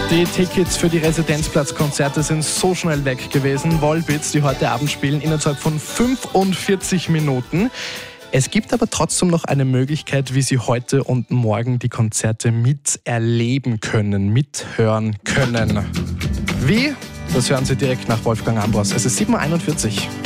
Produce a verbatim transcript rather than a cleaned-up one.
Die Tickets für die Residenzplatzkonzerte sind so schnell weg gewesen. Volbeats, die heute Abend spielen, innerhalb von fünfundvierzig Minuten. Es gibt aber trotzdem noch eine Möglichkeit, wie Sie heute und morgen die Konzerte miterleben können, mithören können. Wie? Das hören Sie direkt nach Wolfgang Ambros. Es ist sieben Uhr einundvierzig.